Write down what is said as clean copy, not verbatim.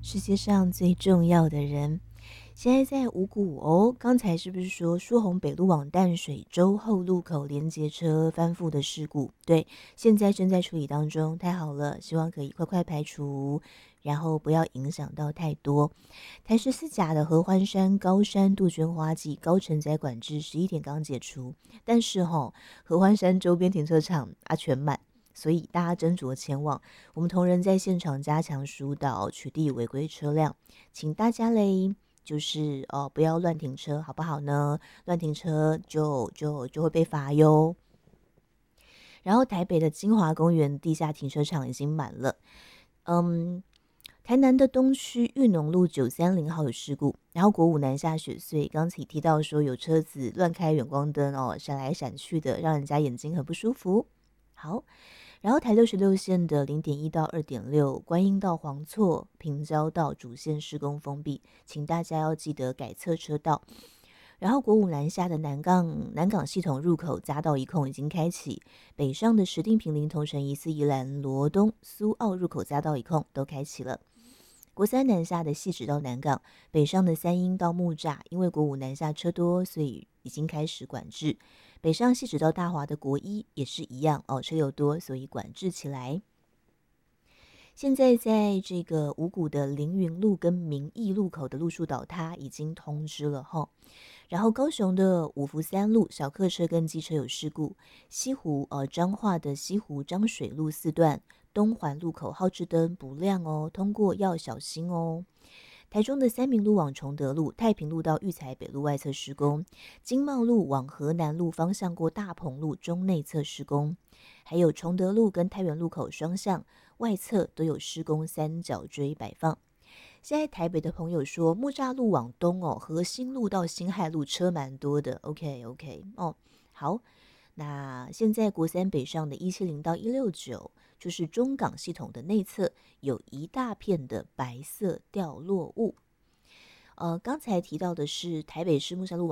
世界上最重要的人，现在在五股哦。刚才是不是说疏洪北路往淡水洲后路口连接车翻覆的事故？对，现在正在处理当中，太好了，希望可以快快排除，然后不要影响到太多。台14甲的合欢山、高山、杜鹃花季高承载管制11点刚解除，但是合欢山周边停车场全满。所以大家斟酌前往，我们同仁在现场加强疏导，取缔违规车辆，请大家嘞，就是不要乱停车，好不好呢？乱停车就会被罚哟。然后台北的金华公园地下停车场已经满了，台南的东区裕农路930号有事故，然后国五南下雪隧，刚才提到说有车子乱开远光灯闪来闪去的，让人家眼睛很不舒服。好。然后台66线的0.1到2.6，观音到黄厝、平交道主线施工封闭，请大家要记得改侧车道。然后国五南下的南港系统入口匝道一控已经开启，北上的石碇坪林同城宜四宜兰罗东苏澳入口匝道一控都开启了。国三南下的汐止到南港，北上的三鹰到木栅，因为国五南下车多，所以已经开始管制。北上汐止到大华的国一也是一样车流多，所以管制起来。现在在这个五股的凌云路跟民义路口的路树倒塌已经通知了然后高雄的五福三路小客车跟机车有事故，西湖彰化的西湖彰水路4段东环路口号志灯不亮通过要小心哦。台中的三民路往崇德路、太平路到育才北路外侧施工，经贸路往河南路方向过大鹏路中内侧施工，还有崇德路跟太原路口双向外侧都有施工三角锥摆放。现在台北的朋友说，木栅路往东和新路到辛亥路车蛮多的。OK 好。那现在国三北上的170到169，就是中港系统的内侧有一大片的白色掉落物。刚才提到的是台北市木栅路